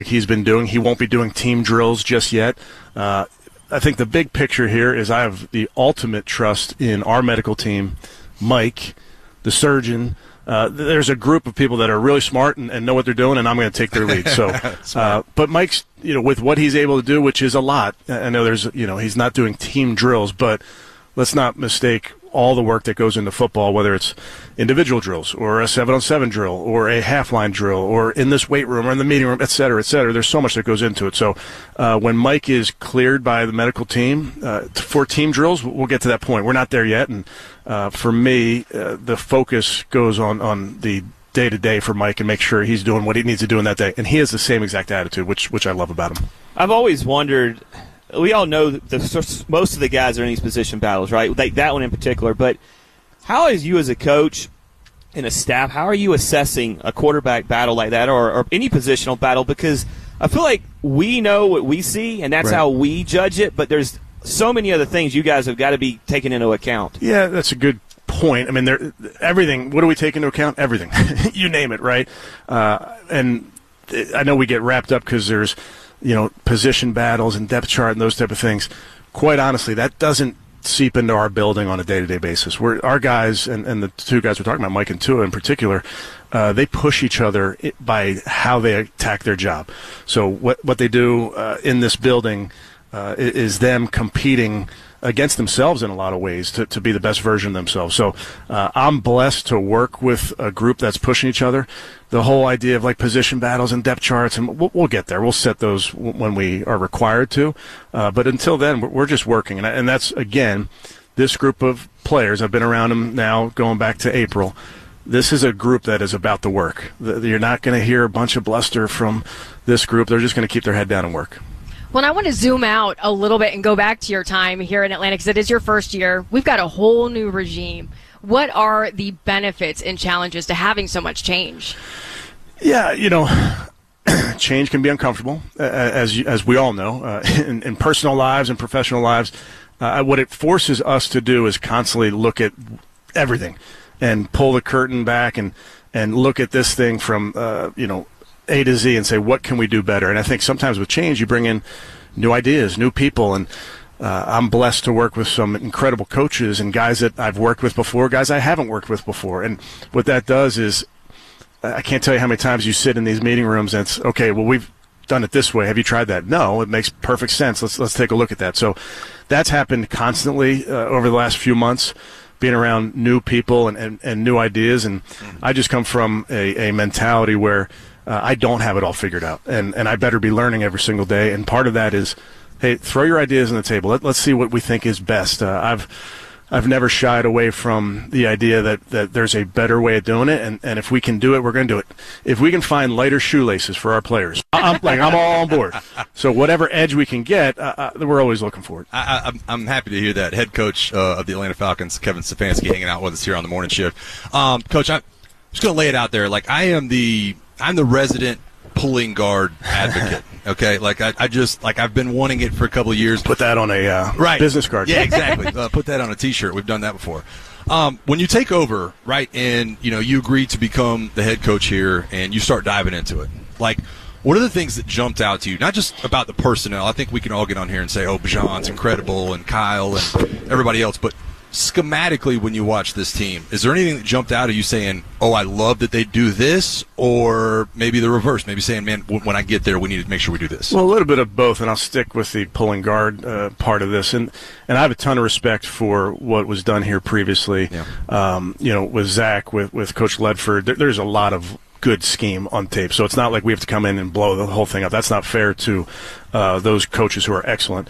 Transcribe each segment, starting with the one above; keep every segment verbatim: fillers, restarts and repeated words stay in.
he's been doing. He won't be doing team drills just yet. Uh, I think the big picture here is I have the ultimate trust in our medical team, Mike, the surgeon. Uh, there's a group of people that are really smart and, and know what they're doing, and I'm going to take their lead. So, uh, but Mike's, you know, with what he's able to do, which is a lot. I know there's, you know, he's not doing team drills, but let's not mistake all the work that goes into football, whether it's individual drills or a seven-on-seven drill or a half-line drill or in this weight room or in the meeting room, et cetera, et cetera. There's so much that goes into it. So uh, when Mike is cleared by the medical team uh, for team drills, we'll get to that point. We're not there yet. And uh, for me, uh, the focus goes on, on the day-to-day for Mike and make sure he's doing what he needs to do in that day. And he has the same exact attitude, which which I love about him. I've always wondered – we all know that the, most of the guys are in these position battles, right? Like that one in particular. But how is you as a coach and a staff, how are you assessing a quarterback battle like that or, or any positional battle? Because I feel like we know what we see, and that's right. How we judge it. But there's so many other things you guys have got to be taking into account. Yeah, that's a good point. I mean, there, everything. What do we take into account? Everything. You name it, right? Uh, and I know we get wrapped up because there's – you know, position battles and depth chart and those type of things. Quite honestly, that doesn't seep into our building on a day-to-day basis. We're, our guys, and, and the two guys we're talking about, Mike and Tua in particular, uh, they push each other by how they attack their job. So what what they do uh, in this building uh, is them competing against themselves in a lot of ways to, to be the best version of themselves. So uh, I'm blessed to work with a group that's pushing each other. The whole idea of like position battles and depth charts, and we'll, we'll get there. We'll set those w- when we are required to. Uh, but until then, we're, we're just working. And, and that's, again, this group of players. I've been around them now going back to April. This is a group that is about the work. The, you're not going to hear a bunch of bluster from this group. They're just going to keep their head down and work. Well, I want to zoom out a little bit and go back to your time here in Atlanta because it is your first year. We've got a whole new regime. What are the benefits and challenges to having so much change? Yeah, you know, change can be uncomfortable, uh, as as we all know, uh, in, in personal lives and professional lives. Uh, what it forces us to do is constantly look at everything and pull the curtain back and, and look at this thing from, uh, you know, A to Z and say, what can we do better? And I think sometimes with change, you bring in new ideas, new people, and uh, I'm blessed to work with some incredible coaches and guys that I've worked with before, guys I haven't worked with before. And what that does is, I can't tell you how many times you sit in these meeting rooms and it's, okay, well, we've done it this way. Have you tried that? No, it makes perfect sense. Let's let's take a look at that. So that's happened constantly uh, over the last few months, being around new people and, and, and new ideas. And I just come from a, a mentality where uh, I don't have it all figured out, and, and I better be learning every single day. And part of that is, hey, throw your ideas on the table. Let, let's see what we think is best. Uh, I've I've never shied away from the idea that, that there's a better way of doing it, and, and if we can do it, we're going to do it. If we can find lighter shoelaces for our players, I'm, like, I'm all on board. So whatever edge we can get, uh, uh, we're always looking for it. I, I'm, I'm happy to hear that. Head coach uh, of the Atlanta Falcons, Kevin Stefanski, hanging out with us here on the morning shift. Um, coach, I'm just going to lay it out there. Like, I am the I'm the resident pulling guard advocate. Okay, like I, I just like I've been wanting it for a couple of years. Put that on a uh, right. business card. Yeah, exactly. uh, put that on a T-shirt. We've done that before. Um, when you take over, right, and you know you agree to become the head coach here, and you start diving into it, like what are the things that jumped out to you? Not just about the personnel. I think we can all get on here and say, "Oh, Bijan's incredible," and Kyle and everybody else, but schematically, when you watch this team, is there anything that jumped out at you saying, oh, I love that they do this, or maybe the reverse, maybe saying, man, w- when I get there, we need to make sure we do this? Well, a little bit of both, and I'll stick with the pulling guard uh, part of this. And, and I have a ton of respect for what was done here previously, yeah. um, you know, with Zach, with, with Coach Ledford. There, there's a lot of good scheme on tape, so it's not like we have to come in and blow the whole thing up. That's not fair to uh, those coaches who are excellent.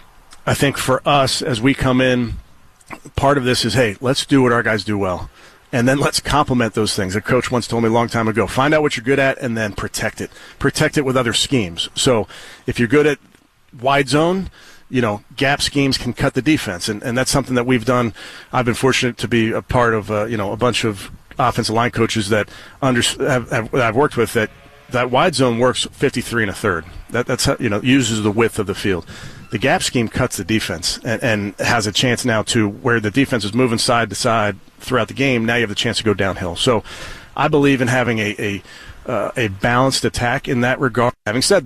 I think for us, as we come in, part of this is, hey, let's do what our guys do well, and then let's complement those things. A coach once told me a long time ago, find out what you're good at and then protect it. Protect it with other schemes. So if you're good at wide zone, you know, gap schemes can cut the defense, and, and that's something that we've done. I've been fortunate to be a part of, uh, you know, a bunch of offensive line coaches that under, have, have, I've worked with that that wide zone works fifty-three and a third. That, that's how, you know, uses the width of the field. The gap scheme cuts the defense and, and has a chance now to where the defense is moving side to side throughout the game. Now you have the chance to go downhill. So I believe in having a, a uh, a balanced attack in that regard. Having said that,